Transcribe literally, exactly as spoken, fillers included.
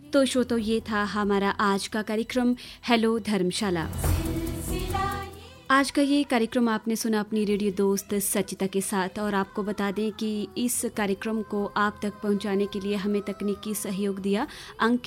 तो श्रोतो ये था हमारा आज का कार्यक्रम हेलो धर्मशाला। आज का ये कार्यक्रम आपने सुना अपनी रेडियो दोस्त सचिता के साथ। और आपको बता दें कि इस कार्यक्रम को आप तक पहुंचाने के लिए हमें तकनीकी सहयोग दिया अंकित